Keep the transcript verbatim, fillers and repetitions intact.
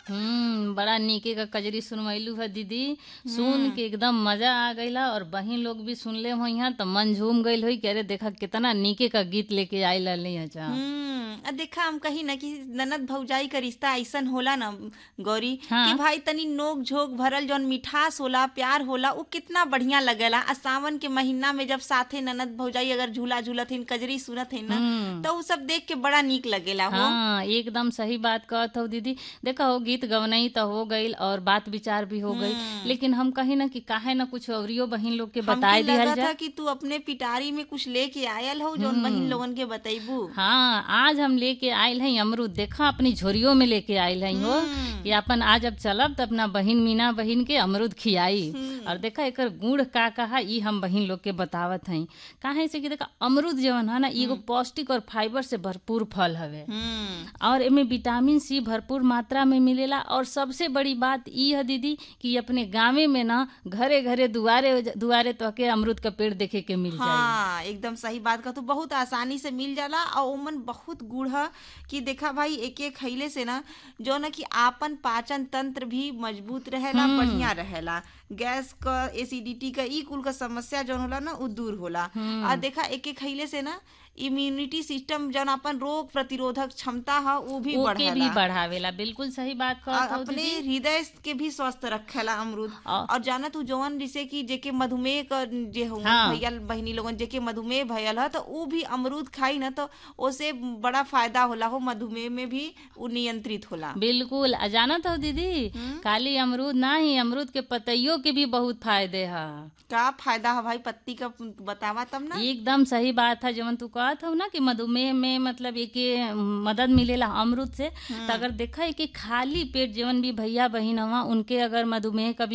हम्म बड़ा नीके का कजरी सुनवैलू है दीदी। सुन के एकदम मजा आ गईला और बहिन लोग भी सुनले होइहा तो मन झूम गईल होई कि अरे देखा कितना नीके का गीत लेके आइल रहली है जा। हम्म आ देखा हम कही ना कि ननद भौजाई का रिश्ता ऐसन होला ना गौरी, कि हाँ। भाई तनी नोक झोंक भरल जौन मिठास होला, प्यार होला, वो कितना बढ़िया लगेला। आ सावन के महीना में जब साथे ननद भौजाई अगर झूला झूलत हन, कजरी सुनत हन ना, हम्म तो उ सब देख के बड़ा नीक लगेला हो। हाँ एकदम सही बात कहत हो दीदी। देखा हो गीत गवनई तो हो गईल और बात विचार भी हो गई, हम्म लेकिन हम कहीं ना कि काहे ना कुछ अवरियो बहिन लोग के हमके बताए दिहल लगा जा। था कि तू अपने पिटारी में कुछ लेके आयल हो जौन बहिन हम्म लोगन के बतैबू। हाँ आज हम लेके आयल हैं अमरूद। देखा अपनी झोरियों में लेके आयल हैं हो कि हम्म अपन आज अब चलब तो अपना बहिन मीना बहिन के अमरूद खियाई। और हम्म देखा एकर गुण का कहा ई हम बहिन लोग के बतावत हैं। काहे से कि देखा अमरूद जवन है ना ई एगो हम्म पौष्टिक और फाइबर से भरपूर फल हवे हम्म और एमे विटामिन सी भरपूर मात्रा में मिलेला। और सबसे बड़ी बात ई है दीदी कि अपने गाँवे में ना घरे घरे दुआरे दुआरे तो के अमरूद का पेड़ देखे के मिल जाई। हाँ एकदम सही बात का, तू बहुत आसानी से मिल जाला और ओमन बहुत गुड़ ह कि देखा भाई एक एक खइले से ना जो ना कि आपन पाचन तंत्र भी मजबूत रहेला, हम्म बढ़िया रहेला। गैस क, एसिडिटी का, ई कुल का समस्या जौन होला ना उ दूर होला। और हम्म देखा एक एक खइले से ना इम्यूनिटी सिस्टम जौन अपन रोग प्रतिरोधक क्षमता ह उ भी ओके भी बढ़ेला। बढ़ावेला। बिल्कुल सही बात और कहत हो अपने दीदी। हृदय के भी स्वस्थ रखेला अमरूद। और और जाना तू जवन जैसे कि जेके मधुमेह का जे होवन हाँ भैया बहिनी लोगन जेके मधुमेह भयल ह तो उ भी अमरूद खाई ना तो ओसे बड़ा फायदा होला हो, मधुमेह में भी उ नियंत्रित होला। बिल्कुल आ जानत हो दीदी हम्म खाली अमरूद ना ही अमरूद के पतइयों के भी बहुत फायदे है। का फायदा है भाई पत्ती का, बतावा तब ना। एकदम सही बात है जवन तू कहत हो ना कि मधुमेह में मतलब एक ये मदद मिलेला अमरूद से। तो हम्म अगर देखा है कि खाली पेट जवन भी भैया बहिन हवा उनके अगर मधुमेह का